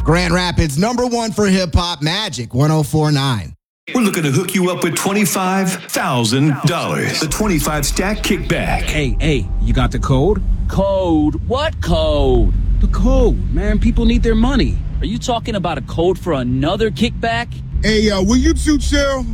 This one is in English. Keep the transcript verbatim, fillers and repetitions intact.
Grand Rapids number one for hip hop, Magic one oh four point nine. We're looking to hook you up with twenty-five thousand dollars. The twenty-five stack kickback. Hey, hey, you got the code? Code? What code? The code, man. People need their money. Are you talking about a code for another kickback? Hey, uh, will you two chill?